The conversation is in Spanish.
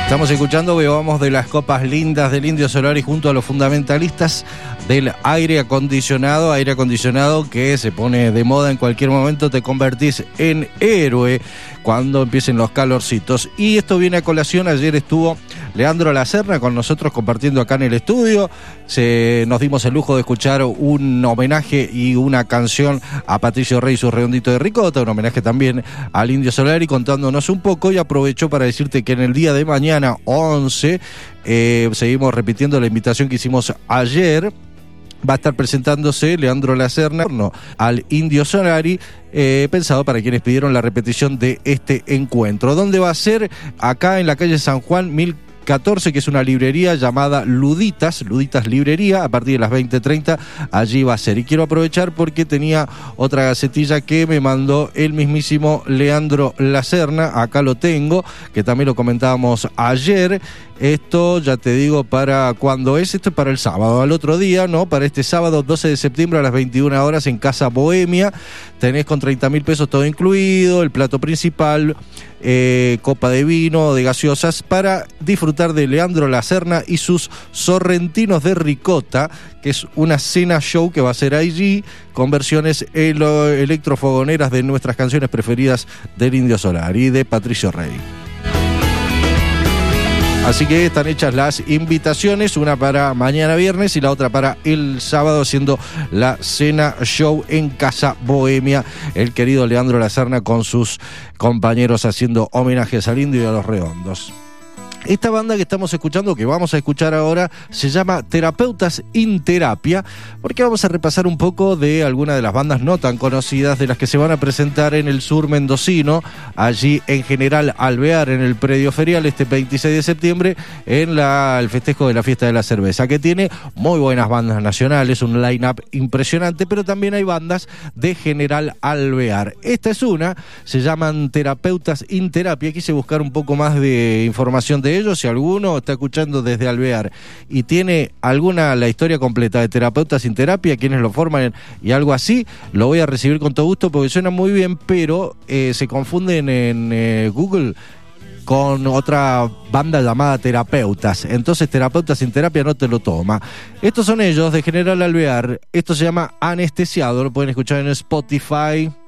Estamos escuchando Bebamos de las Copas Lindas del Indio Solari junto a los fundamentalistas del aire acondicionado que se pone de moda en cualquier momento, te convertís en héroe cuando empiecen los calorcitos. Y esto viene a colación, ayer estuvo Leandro Lacerna con nosotros compartiendo acá en el estudio, nos dimos el lujo de escuchar un homenaje y una canción a Patricio Rey y su redondito de ricota, un homenaje también al Indio Solari contándonos un poco, y aprovecho para decirte que en el día de mañana 11 seguimos repitiendo la invitación que hicimos ayer. Va a estar presentándose Leandro Lacerna al Indio Solari, pensado para quienes pidieron la repetición de este encuentro. ¿Dónde va a ser? Acá en la calle San Juan 1014, que es una librería llamada Luditas Librería, a partir de las 20:30 allí va a ser. Y quiero aprovechar porque tenía otra gacetilla que me mandó el mismísimo Leandro Lacerna, acá lo tengo, que también lo comentábamos ayer. Esto, ya te digo, ¿para cuándo es? Esto es para el sábado, al otro día, ¿no? Para este sábado 12 de septiembre a las 21 horas en Casa Bohemia. Tenés con 30.000 pesos todo incluido, el plato principal, copa de vino, de gaseosas, para disfrutar de Leandro Lacerna y sus sorrentinos de ricota, que es una cena show que va a ser allí, con versiones electrofogoneras de nuestras canciones preferidas del Indio Solari y de Patricio Rey. Así que están hechas las invitaciones, una para mañana viernes y la otra para el sábado, haciendo la cena show en Casa Bohemia, el querido Leandro Lacerna con sus compañeros haciendo homenajes al Indio y a los Redondos. Esta banda que estamos escuchando, que vamos a escuchar ahora, se llama Terapeutas in Terapia, porque vamos a repasar un poco de algunas de las bandas no tan conocidas de las que se van a presentar en el sur mendocino, allí en General Alvear, en el predio ferial, este 26 de septiembre, en el festejo de la fiesta de la cerveza, que tiene muy buenas bandas nacionales, un line-up impresionante, pero también hay bandas de General Alvear. Esta es una, se llaman Terapeutas in Terapia. Quise buscar un poco más de información de ellos. Si alguno está escuchando desde Alvear y tiene la historia completa de Terapeutas in Terapia, quienes lo forman y algo así, lo voy a recibir con todo gusto porque suena muy bien, pero se confunden en Google con otra banda llamada Terapeutas. Entonces Terapeutas in Terapia no te lo toma. Estos son ellos de General Alvear. Esto se llama Anestesiado. Lo pueden escuchar en Spotify.